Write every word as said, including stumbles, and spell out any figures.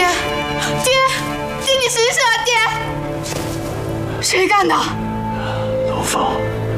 爹，爹，爹，你醒醒啊，爹！谁干的？ 陆枫。